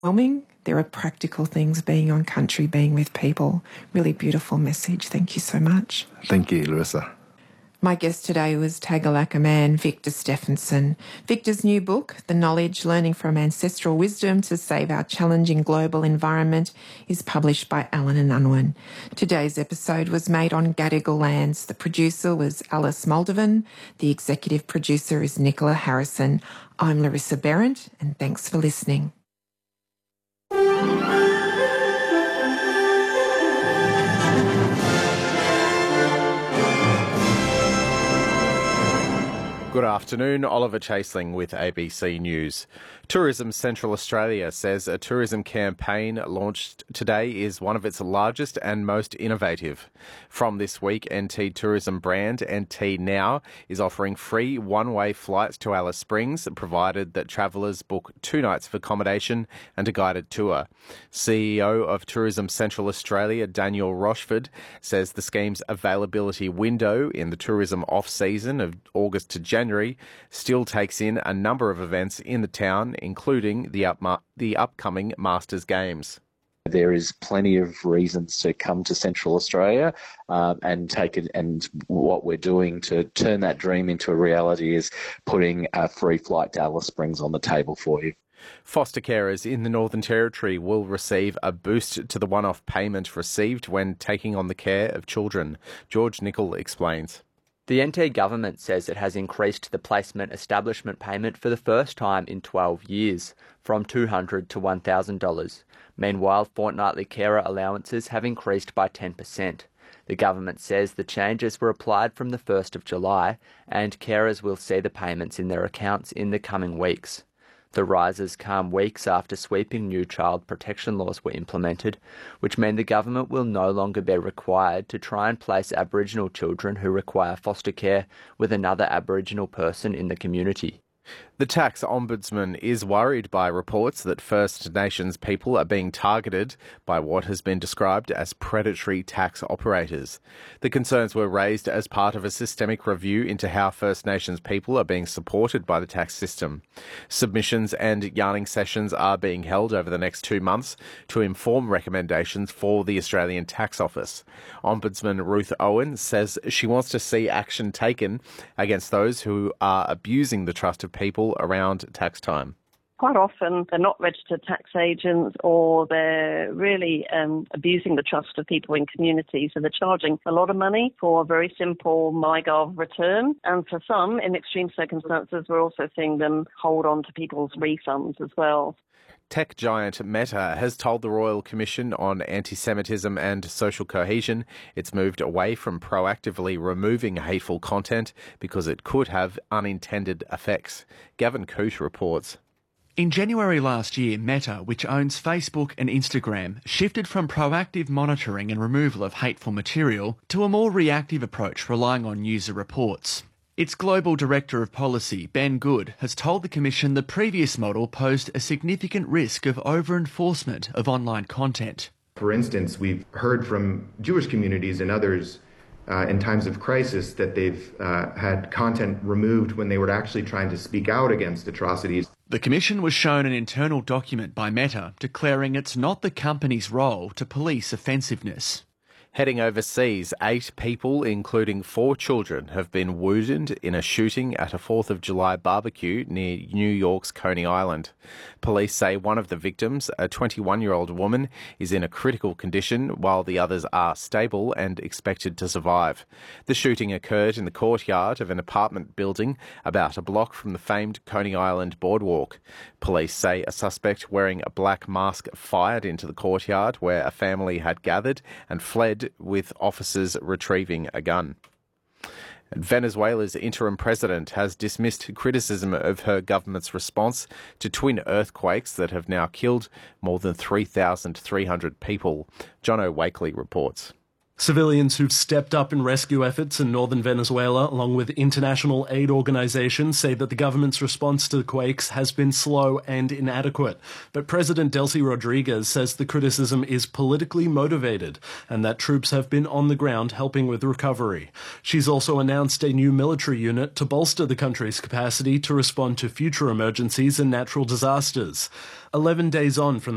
overwhelming. There are practical things being on country, being with people. Really beautiful message. Thank you so much. Thank you, Larissa. My guest today was Tagalaka man Victor Stephenson. Victor's new book, The Knowledge, Learning from Ancestral Wisdom to Save Our Challenging Global Environment, is published by Allen and Unwin. Today's episode was made on Gadigal lands. The producer was Alice Moldovan. The executive producer is Nicola Harrison. I'm Larissa Behrendt, and thanks for listening. Good afternoon, Oliver Chaseling with ABC News. Tourism Central Australia says a tourism campaign launched today is one of its largest and most innovative. From this week, NT tourism brand NT Now is offering free one-way flights to Alice Springs, provided that travellers book 2 nights of accommodation and a guided tour. CEO of Tourism Central Australia, Daniel Rochford, says the scheme's availability window in the tourism off-season of August to January still takes in a number of events in the town, including the upcoming Masters Games. There is plenty of reasons to come to Central Australia and take it. And what we're doing to turn that dream into a reality is putting a free flight to Alice Springs on the table for you. Foster carers in the Northern Territory will receive a boost to the one-off payment received when taking on the care of children. George Nicol explains. The NT government says it has increased the placement establishment payment for the first time in 12 years, from $200 to $1,000. Meanwhile, fortnightly carer allowances have increased by 10%. The government says the changes were applied from the 1st of July, and carers will see the payments in their accounts in the coming weeks. The rises come weeks after sweeping new child protection laws were implemented, which mean the government will no longer be required to try and place Aboriginal children who require foster care with another Aboriginal person in the community. The Tax Ombudsman is worried by reports that First Nations people are being targeted by what has been described as predatory tax operators. The concerns were raised as part of a systemic review into how First Nations people are being supported by the tax system. Submissions and yarning sessions are being held over the next 2 months to inform recommendations for the Australian Tax Office. Ombudsman Ruth Owen says she wants to see action taken against those who are abusing the trust of people around tax time. Quite often they're not registered tax agents, or they're really abusing the trust of people in communities. So they're charging a lot of money for a very simple MyGov return. And for some, in extreme circumstances, we're also seeing them hold on to people's refunds as well. Tech giant Meta has told the Royal Commission on Anti-Semitism and Social Cohesion it's moved away from proactively removing hateful content because it could have unintended effects. Gavin Coote reports. In January last year, Meta, which owns Facebook and Instagram, shifted from proactive monitoring and removal of hateful material to a more reactive approach relying on user reports. Its Global Director of Policy, Ben Good, has told the Commission the previous model posed a significant risk of over-enforcement of online content. For instance, we've heard from Jewish communities and others in times of crisis that they've had content removed when they were actually trying to speak out against atrocities. The Commission was shown an internal document by Meta declaring it's not the company's role to police offensiveness. Heading overseas, 8 people, including 4 children, have been wounded in a shooting at a 4th of July barbecue near New York's Coney Island. Police say one of the victims, a 21-year-old woman, is in a critical condition, while the others are stable and expected to survive. The shooting occurred in the courtyard of an apartment building about a block from the famed Coney Island boardwalk. Police say a suspect wearing a black mask fired into the courtyard where a family had gathered and fled, with officers retrieving a gun. Venezuela's interim president has dismissed criticism of her government's response to twin earthquakes that have now killed more than 3,300 people. Jono Wakely reports. Civilians who've stepped up in rescue efforts in northern Venezuela, along with international aid organizations, say that the government's response to the quakes has been slow and inadequate. But President Delcy Rodriguez says the criticism is politically motivated and that troops have been on the ground helping with recovery. She's also announced a new military unit to bolster the country's capacity to respond to future emergencies and natural disasters. 11 days on from